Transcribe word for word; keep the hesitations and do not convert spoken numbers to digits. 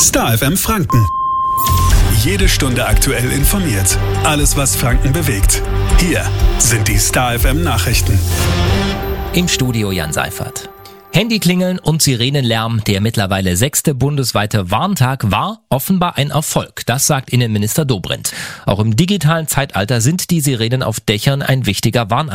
Star F M Franken. Jede Stunde aktuell informiert. Alles, was Franken bewegt. Hier sind die Star F M Nachrichten. Im Studio Jan Seifert. Handyklingeln und Sirenenlärm, der mittlerweile sechste bundesweite Warntag war offenbar ein Erfolg. Das sagt Innenminister Dobrindt. Auch im digitalen Zeitalter sind die Sirenen auf Dächern ein wichtiger Warnabschluss.